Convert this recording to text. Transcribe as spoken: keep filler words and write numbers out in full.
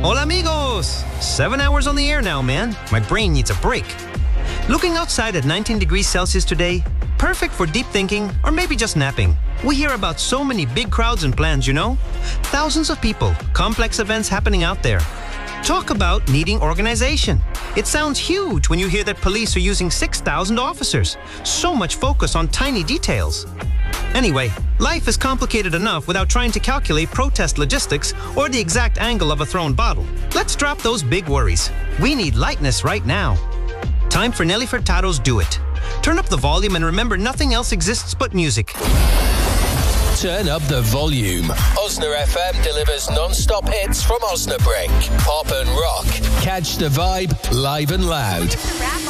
Hola amigos! Seven hours on the air now, man. My brain needs a break. Looking outside at nineteen degrees Celsius today, perfect for deep thinking or maybe just napping. We hear about so many big crowds and plans, you know? Thousands of people, complex events happening out there. Talk about needing organization. It sounds huge when you hear that police are using six thousand officers. So much focus on tiny details. Anyway, life is complicated enough without trying to calculate protest logistics or the exact angle of a thrown bottle. Let's drop those big worries. We need lightness right now. Time for Nelly Furtado's Do It. Turn up the volume and remember nothing else exists but music. Turn up the volume. Osna F M delivers non-stop hits from Osnabrück. Pop and rock. Catch the vibe live and loud.